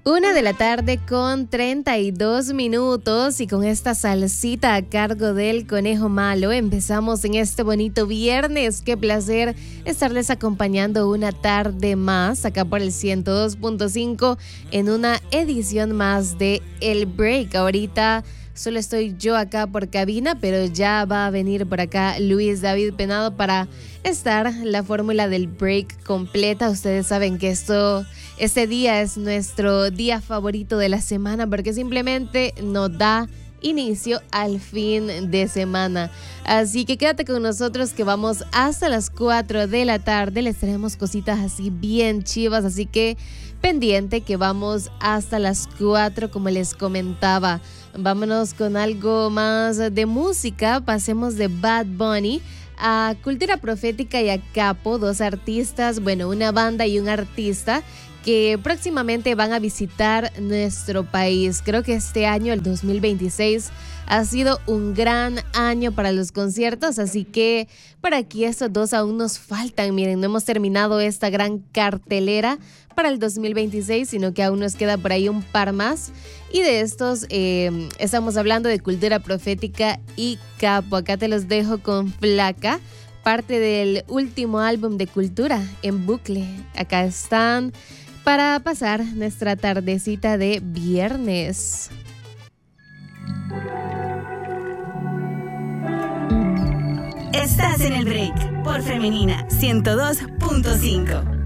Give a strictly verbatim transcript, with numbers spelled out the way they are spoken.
Una de la tarde con treinta y dos minutos y con esta salsita a cargo del Conejo Malo empezamos en este bonito viernes. Qué placer estarles acompañando una tarde más acá por el ciento dos punto cinco en una edición más de El Break. Ahorita solo estoy yo acá por cabina, pero ya va a venir por acá Luis David Penado para estar la fórmula del break completa. Ustedes saben que esto, este día es nuestro día favorito de la semana porque simplemente nos da inicio al fin de semana. Así que quédate con nosotros que vamos hasta las cuatro de la tarde. Les traemos cositas así bien chivas, así que pendiente que vamos hasta las cuatro como les comentaba. Vámonos con algo más de música. Pasemos de Bad Bunny a Cultura Profética y a Capo, dos artistas, bueno, una banda y un artista que próximamente van a visitar nuestro país. Creo que este año, el dos mil veintiséis, ha sido un gran año para los conciertos, así que por aquí estos dos aún nos faltan. Miren, no hemos terminado esta gran cartelera para el dos mil veintiséis, sino que aún nos queda por ahí un par más. Y de estos eh, estamos hablando de Cultura Profética y Capo. Acá te los dejo con Flaca, parte del último álbum de Cultura en bucle. Acá están para pasar nuestra tardecita de viernes. Estás en El Break por Femenina ciento dos punto cinco.